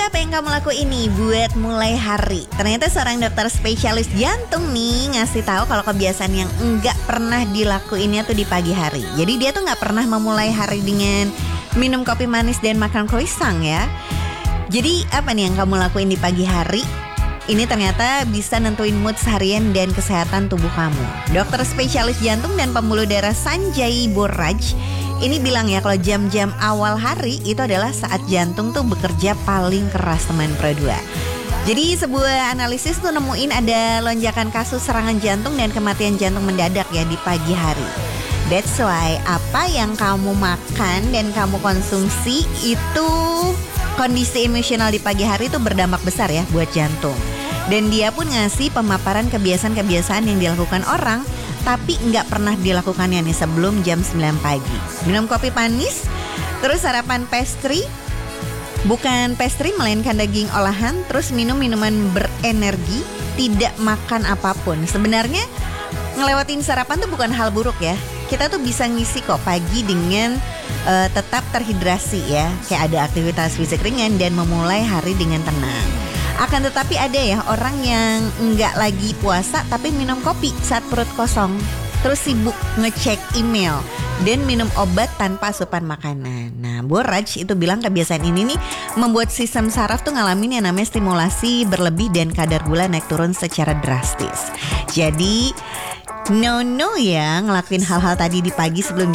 Coba apa yang kamu lakuin nih buat mulai hari? Ternyata seorang dokter spesialis jantung nih ngasih tahu kalau kebiasaan yang enggak pernah dilakuinnya tuh di pagi hari. Jadi dia tuh nggak pernah memulai hari dengan minum kopi manis dan makan croissant ya. Jadi apa nih yang kamu lakuin di pagi hari? Ini ternyata bisa nentuin mood seharian dan kesehatan tubuh kamu. Dokter spesialis jantung dan pembuluh darah Sanjay Borraj ini bilang ya kalau jam-jam awal hari itu adalah saat jantung tuh bekerja paling keras teman Pro 2. Jadi sebuah analisis tuh nemuin ada lonjakan kasus serangan jantung dan kematian jantung mendadak ya di pagi hari. That's why apa yang kamu makan dan kamu konsumsi itu kondisi emosional di pagi hari itu berdampak besar ya buat jantung. Dan dia pun ngasih pemaparan kebiasaan-kebiasaan yang dilakukan orang tapi nggak pernah dilakukannya nih sebelum jam 9 pagi. Minum kopi manis, terus sarapan pastry, bukan pastry melainkan daging olahan, terus minum minuman berenergi, tidak makan apapun. Sebenarnya ngelewatin sarapan tuh bukan hal buruk ya. Kita tuh bisa ngisi kok pagi dengan tetap terhidrasi ya. Kayak ada aktivitas fisik ringan dan memulai hari dengan tenang. Akan tetapi ada ya orang yang nggak lagi puasa tapi minum kopi saat perut kosong, terus sibuk ngecek email dan minum obat tanpa asupan makanan. Nah, Borraj itu bilang kebiasaan ini nih membuat sistem saraf tuh ngalamin yang namanya stimulasi berlebih dan kadar gula naik turun secara drastis. Jadi no ya ngelakuin hal-hal tadi di pagi sebelum